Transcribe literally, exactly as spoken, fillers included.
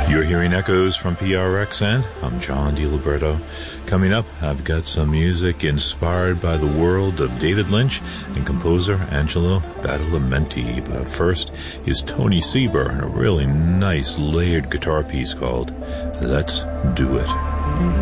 You're hearing echoes from P R X N. I'm John DiLiberto. Coming up, I've got some music inspired by the world of David Lynch and composer Angelo Badalamenti. But first is Tony Sieber and a really nice layered guitar piece called Let's Do It.